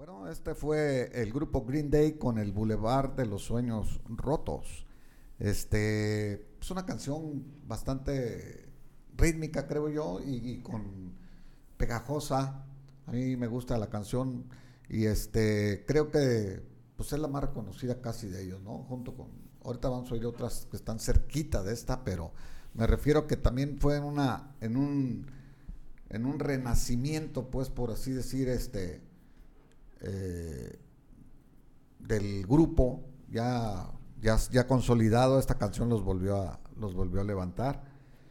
Bueno, este fue el grupo Green Day con el Boulevard de los Sueños Rotos. Es una canción bastante rítmica, creo yo, y con pegajosa. A mí me gusta la canción y creo que pues es la más reconocida casi de ellos, ¿no? Junto con, ahorita vamos a oír otras que están cerquita de esta, pero me refiero que también fue en un renacimiento, pues por así decir, del grupo ya consolidado. Esta canción los volvió a levantar.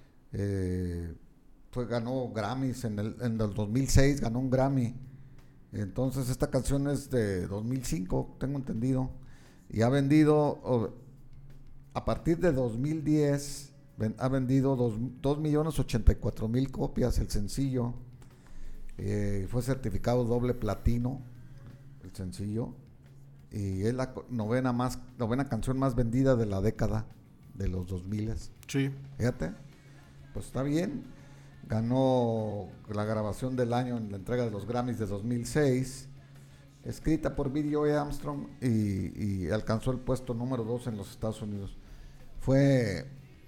Ganó Grammys en el 2006, ganó un Grammy. Entonces esta canción es de 2005, tengo entendido, y ha vendido a partir de 2010 ha vendido 2.084.000 copias el sencillo. Fue certificado doble platino el sencillo, y es la novena canción más vendida de la década de los 2000. Sí. Fíjate, pues está bien. Ganó la grabación del año en la entrega de los Grammys de 2006, escrita por Billy Joe Armstrong, y alcanzó el puesto número 2 en los Estados Unidos. Fue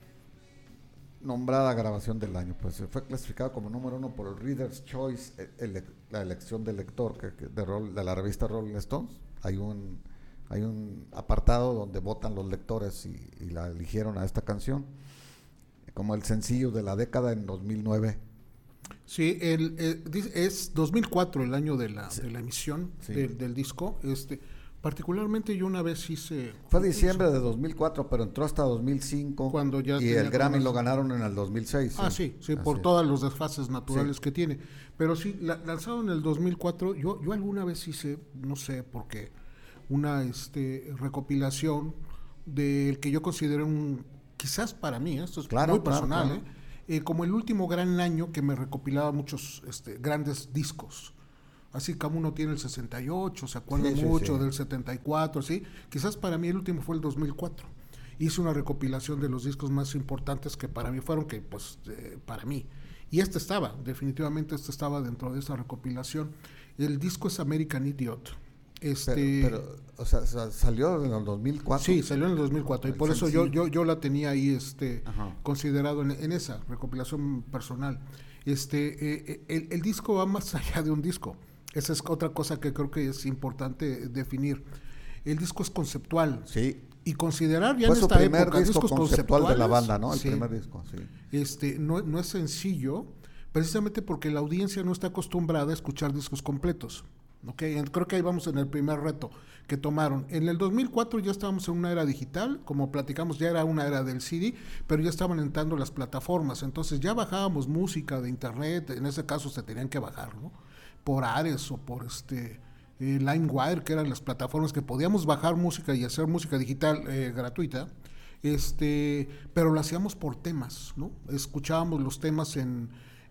nombrada grabación del año, pues fue clasificada como número 1 por el Reader's Choice, la elección del lector de la revista Rolling Stones. Hay un apartado donde votan los lectores y la eligieron a esta canción como el sencillo de la década en 2009. Sí, es 2004 el año de la emisión, sí, del disco. Particularmente yo una vez hice... Fue diciembre de 2004, pero entró hasta 2005, cuando ya y el Grammy lo ganaron en el 2006. Sí, por todos los desfases naturales que tiene. Pero sí, lanzado en el 2004, yo alguna vez hice, no sé por qué, una recopilación del que yo considero quizás para mí, esto es muy personal, claro. Como el último gran año que me recopilaba muchos grandes discos. Así como uno tiene el 68, se acuerda mucho del 74, ¿sí? Quizás para mí el último fue el 2004. Hice una recopilación de los discos más importantes que para mí fueron, para mí. Y definitivamente estaba dentro de esa recopilación. El disco es American Idiot. Pero, o sea, ¿salió en el 2004? Sí, salió en el 2004, y por eso yo la tenía ahí considerado en esa recopilación personal. El disco va más allá de un disco. Esa es otra cosa que creo que es importante definir. El disco es conceptual. Sí. Y considerar ya en esta época discos conceptuales de la banda, ¿no? El primer disco, sí. No es sencillo, precisamente porque la audiencia no está acostumbrada a escuchar discos completos. Okay, creo que ahí vamos en el primer reto que tomaron. En el 2004 ya estábamos en una era digital, como platicamos, ya era una era del CD, pero ya estaban entrando las plataformas, entonces ya bajábamos música de internet, en ese caso se tenían que bajar, ¿no? Por Ares o por LimeWire, que eran las plataformas que podíamos bajar música y hacer música digital gratuita, pero lo hacíamos por temas, ¿no? Escuchábamos los temas en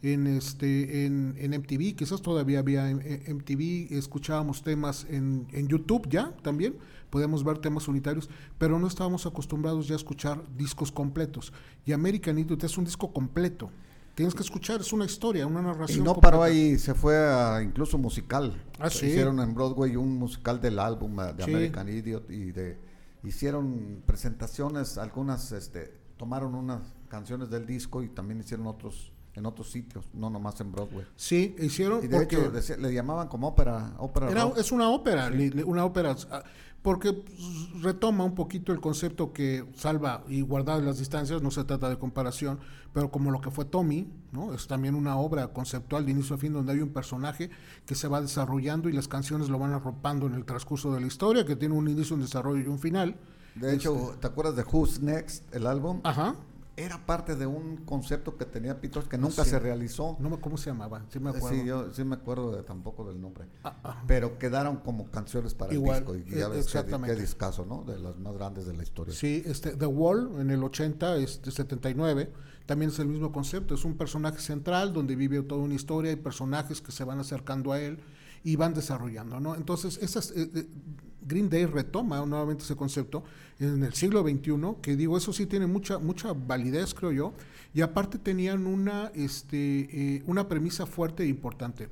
MTV, quizás todavía había MTV, escuchábamos temas en YouTube ya también, podíamos ver temas unitarios, pero no estábamos acostumbrados ya a escuchar discos completos. Y American Idiot es un disco completo. Tienes que escuchar, es una historia, una narración. Y no completa. Paró ahí, se fue a incluso musical. Sí. Hicieron en Broadway un musical del álbum de American Idiot, y hicieron presentaciones, algunas tomaron unas canciones del disco y también hicieron en otros sitios, no nomás en Broadway. Sí, hicieron. Y de hecho le llamaban como ópera es una ópera, una ópera, porque retoma un poquito el concepto que, salva y guardadas las distancias, no se trata de comparación, pero como lo que fue Tommy, ¿no? Es también una obra conceptual de inicio a fin, donde hay un personaje que se va desarrollando y las canciones lo van arropando en el transcurso de la historia, que tiene un inicio, un desarrollo y un final. De hecho, ¿te acuerdas de Who's Next, el álbum? Ajá. Era parte de un concepto que tenía Beatles que nunca se realizó. No, ¿cómo se llamaba? Sí me acuerdo. Sí, yo sí me acuerdo tampoco del nombre. Pero quedaron como canciones para el disco. Y ya ves qué discazo, ¿no? De las más grandes de la historia. Sí, The Wall en el 80, 79, también es el mismo concepto. Es un personaje central donde vive toda una historia y personajes que se van acercando a él y van desarrollando, ¿no? Entonces, Green Day retoma nuevamente ese concepto en el siglo XXI, que digo, eso sí tiene mucha validez, creo yo, y aparte tenían una premisa fuerte e importante.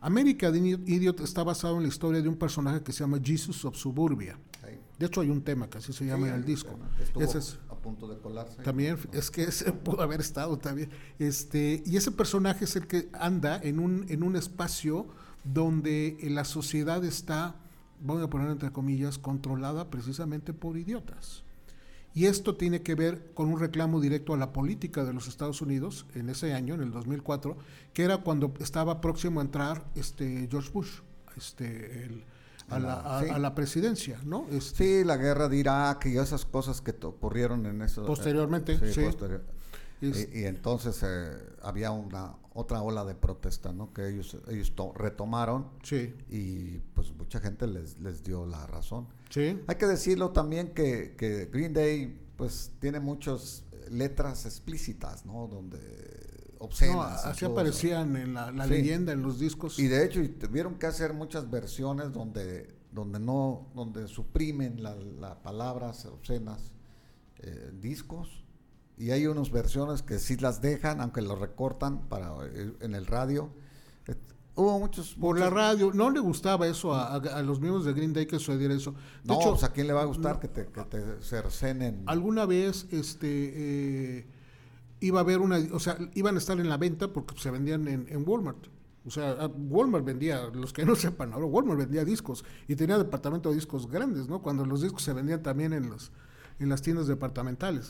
American Idiot está basado en la historia de un personaje que se llama Jesus of Suburbia. Sí. De hecho hay un tema que así se llama en el disco. Estuvo Ese es, a punto de colarse. también, es que ese pudo haber estado también. Y ese personaje es el que anda en un espacio donde la sociedad está, voy a poner entre comillas, controlada precisamente por idiotas. Y esto tiene que ver con un reclamo directo a la política de los Estados Unidos en ese año, en el 2004, que era cuando estaba próximo a entrar George Bush a la presidencia, ¿no? Sí, la guerra de Irak y esas cosas que ocurrieron en eso. Posteriormente, sí. Y entonces había otra ola de protesta, ¿no? Que ellos retomaron. Sí. Y pues mucha gente les dio la razón. Sí. Hay que decirlo también que Green Day pues tiene muchas letras explícitas, ¿no? Donde obscenas. No, así aparecían en la sí. leyenda, en los discos. Y de hecho tuvieron que hacer muchas versiones donde suprimen las palabras obscenas discos. Y hay unas versiones que sí las dejan, aunque lo recortan en el radio. Hubo muchos... la radio, no le gustaba eso a los miembros de Green Day que sucediera eso. De hecho, pues a quién le va a gustar que te cercenen. Alguna vez iba a haber iban a estar en la venta porque se vendían en Walmart. O sea, Walmart vendía, los que no sepan ahora, Walmart vendía discos y tenía departamento de discos grandes, ¿no? Cuando los discos se vendían también en las tiendas departamentales.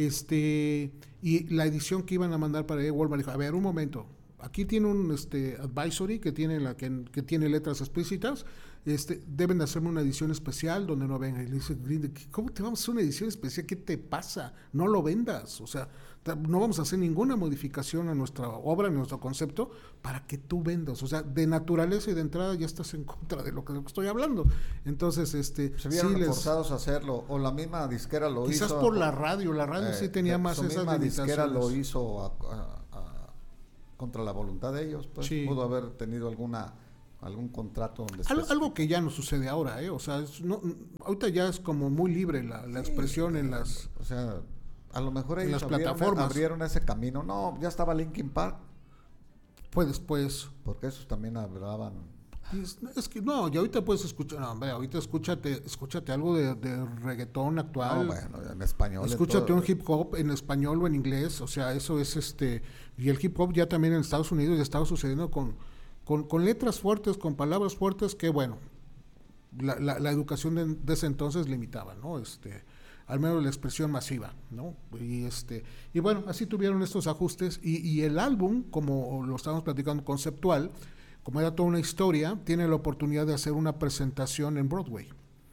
Y la edición que iban a mandar para Walmart dijo, a ver, un momento, aquí tiene un advisory que tiene letras explícitas, deben de hacerme una edición especial donde no venga. Y le dice, ¿cómo te vamos a hacer una edición especial? ¿Qué te pasa? No lo vendas, o sea, no vamos a hacer ninguna modificación a nuestra obra, a nuestro concepto, para que tú vendas. O sea, de naturaleza y de entrada ya estás en contra de lo que estoy hablando. Entonces, se vieron forzados a hacerlo, o la misma disquera lo hizo. Quizás por la radio sí tenía más esas limitaciones. La disquera lo hizo contra la voluntad de ellos, pues sí. Pudo haber tenido algún contrato donde algo que ya no sucede ahora, o sea, ahorita ya es como muy libre la expresión en las, o sea, a lo mejor ellos en las plataformas abrieron ese camino. No, ya estaba Linkin Park. Fue después, porque esos también hablaban. Es que no, y ahorita puedes escuchar, no, hombre, ahorita escúchate algo de reggaetón actual. No, bueno, en español. Escúchate un hip hop en español o en inglés, o sea, eso es y el hip hop ya también en Estados Unidos ya estaba sucediendo con letras fuertes, con palabras fuertes que, bueno, la educación de ese entonces limitaba, ¿no? Al menos la expresión masiva, ¿no? Y bueno, así tuvieron estos ajustes y el álbum, como lo estábamos platicando, conceptual, como era toda una historia, tiene la oportunidad de hacer una presentación en Broadway.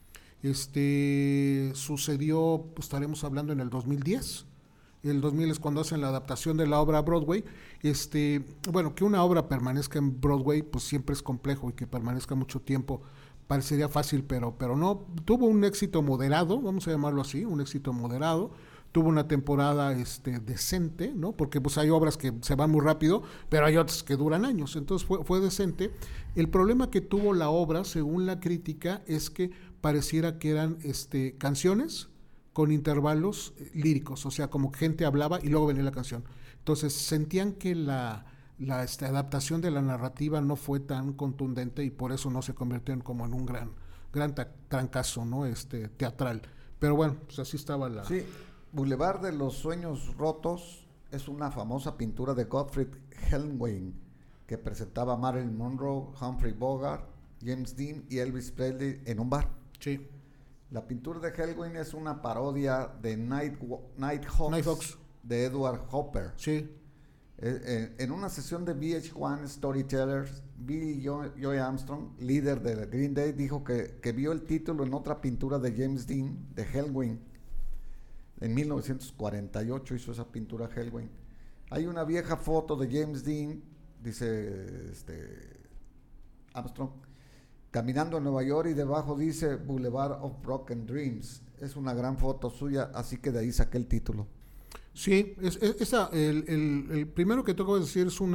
Sucedió, pues, estaremos hablando en el 2010. El 2000 es cuando hacen la adaptación de la obra a Broadway. Bueno, que una obra permanezca en Broadway, pues siempre es complejo, y que permanezca mucho tiempo parecería fácil, pero no. Tuvo un éxito moderado, vamos a llamarlo así, un éxito moderado. Tuvo una temporada decente, ¿no? Porque pues hay obras que se van muy rápido, pero hay otras que duran años. Entonces fue decente. El problema que tuvo la obra, según la crítica, es que pareciera que eran canciones con intervalos líricos, o sea, como que gente hablaba y luego venía la canción. Entonces sentían que la adaptación de la narrativa no fue tan contundente y por eso no se convirtió como en un gran trancazo, ¿no? Teatral. Pero bueno, pues así estaba la... Sí, Boulevard de los Sueños Rotos es una famosa pintura de Gottfried Helmwein que presentaba a Marilyn Monroe, Humphrey Bogart, James Dean y Elvis Presley en un bar. Sí. La pintura de Helmwein es una parodia de Nighthawks de Edward Hopper. Sí. En una sesión de VH1 Storytellers, Billy Joe Armstrong, líder de Green Day, dijo que vio el título en otra pintura de James Dean, de Helmwein. En 1948 hizo esa pintura Helmwein. Hay una vieja foto de James Dean, dice Armstrong, caminando en Nueva York, y debajo dice Boulevard of Broken Dreams. Es una gran foto suya, así que de ahí saqué el título. Sí, el primero que tengo que decir es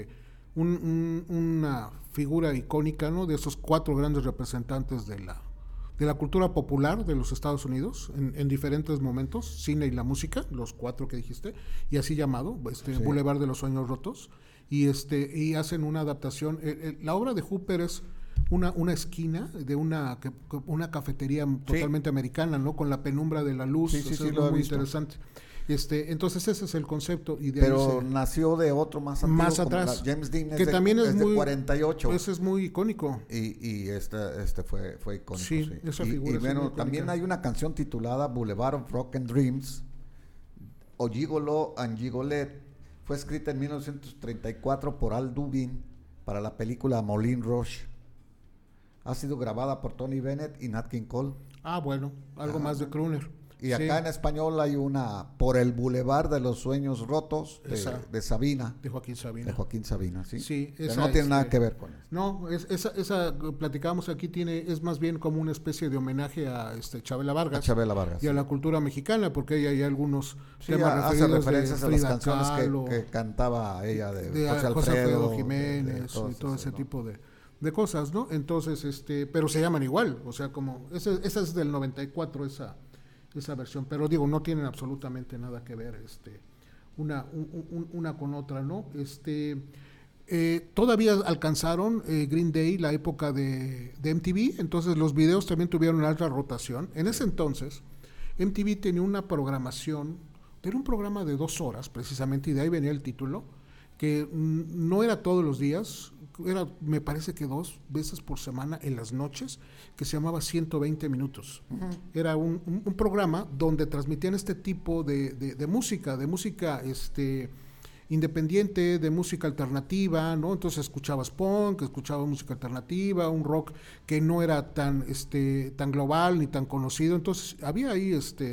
una figura icónica, ¿no? De esos 4 grandes representantes de la cultura popular de los Estados Unidos en diferentes momentos, cine y la música, los 4 que dijiste, y así llamado, sí. Boulevard de los Sueños Rotos. y hacen una adaptación. La obra de Hooper es una esquina de una cafetería totalmente americana, ¿no? Con la penumbra de la luz, Sí, sí, es lo he muy visto. interesante. Entonces ese es el concepto. Y de Pero nació de otro más antiguo, más atrás, James Dean que también es de muy 48. Ese es muy icónico. Y este fue icónico. Sí, esa figura y es bueno, muy también icónica. hay una canción titulada Boulevard of Broken Dreams, o Gigolo and Gigolette. Fue escrita en 1934 por Al Dubin para la película Moulin Rouge. Ha sido grabada por Tony Bennett y Nat King Cole. Bueno, algo más de crooner. Y acá en español hay una Por el Boulevard de los Sueños Rotos de Sabina. De Joaquín Sabina. De Joaquín Sabina, sí. Sí, pero no tiene nada que ver con eso. No, esa platicamos aquí, es más bien como una especie de homenaje a Chabela Vargas. A Chabela Vargas. Y a la cultura mexicana, porque ahí hay algunos temas referidos. Hace referencias a las canciones que cantaba ella de José Alfredo Jiménez y todo ese tipo de cosas, ¿no? Entonces, pero se llaman igual, o sea, como esa es del 94, esa versión, pero digo, no tienen absolutamente nada que ver una con otra, ¿no? Todavía alcanzaron Green Day la época de MTV, entonces los videos también tuvieron alta rotación. En ese entonces, MTV tenía una programación, era un programa de 2 horas precisamente, y de ahí venía el título, que no era todos los días, era, me parece que 2 veces por semana en las noches, que se llamaba 120 minutos. Uh-huh. Era un programa donde transmitían este tipo de música, independiente, de música alternativa, ¿no? Entonces escuchabas punk, escuchabas música alternativa, un rock que no era tan global ni tan conocido. Entonces había ahí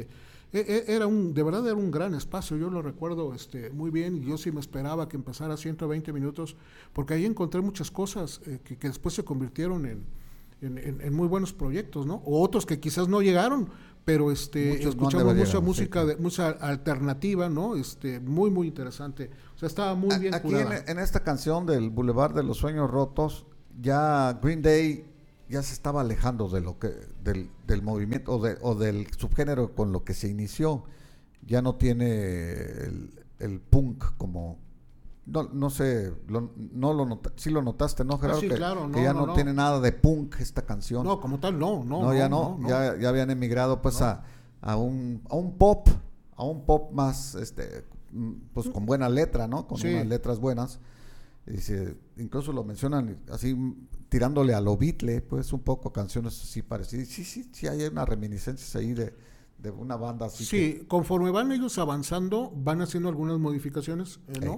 de verdad era un gran espacio, yo lo recuerdo muy bien, y yo sí me esperaba que empezara 120 minutos, porque ahí encontré muchas cosas que después se convirtieron en muy buenos proyectos, ¿no? O otros que quizás no llegaron, pero escuchamos mucha música, música alternativa, ¿no? Muy, muy interesante. O sea, estaba muy bien curada. Aquí en esta canción del Boulevard de los Sueños Rotos, ya Green Day ya se estaba alejando de lo que del movimiento o del subgénero con lo que se inició. Ya no tiene el punk como no sé, sí lo notaste, ¿no, Gerardo? Sí, claro, que ya no tiene nada de punk esta canción. No, como tal, no. Ya habían emigrado pues a un pop más pues con buena letra, ¿no? Con unas letras buenas. Incluso lo mencionan así tirándole a lo Beatle, pues un poco canciones así parecidas. Sí, hay una reminiscencia ahí de una banda así. Sí, conforme van ellos avanzando, van haciendo algunas modificaciones, ¿no?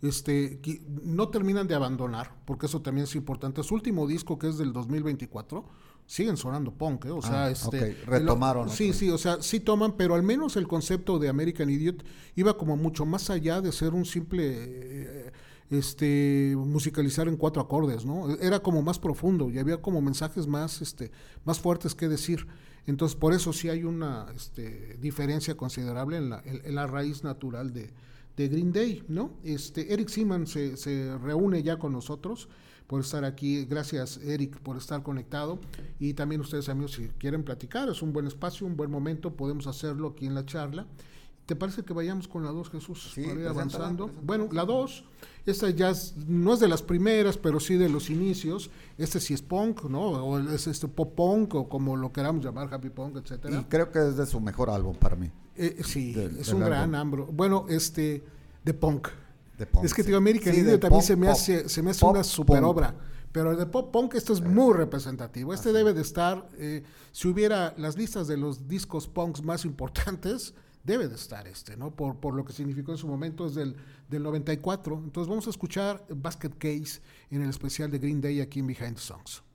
No terminan de abandonar, porque eso también es importante. Su último disco, que es del 2024, siguen sonando punk, o sea, retomaron. Sí, o sea, sí toman, pero al menos el concepto de American Idiot iba como mucho más allá de ser un simple musicalizar en 4 acordes, ¿no? Era como más profundo y había como mensajes más fuertes que decir. Entonces, por eso sí hay una diferencia considerable en la raíz natural de Green Day, ¿no? Eric Seaman se reúne ya con nosotros por estar aquí. Gracias, Eric, por estar conectado. Y también ustedes, amigos, si quieren platicar, es un buen espacio, un buen momento, podemos hacerlo aquí en la charla. ¿Te parece que vayamos con la 2, Jesús? Sí, para ir avanzando. Preséntala. Bueno, la 2, esta ya no es de las primeras, pero sí de los inicios. Sí es punk, ¿no? O es pop punk, o como lo queramos llamar, happy punk, etcétera. Y creo que es de su mejor álbum para mí. Sí, es un gran álbum. Bueno, de punk. Es que sí. Tío American Idiot también se me hace una super obra. Pero el de pop punk, es muy representativo. Debe de estar, si hubiera las listas de los discos punks más importantes, debe de estar ¿no? Por lo que significó en su momento, es del 94. Entonces vamos a escuchar Basket Case en el especial de Green Day aquí en Behind the Songs.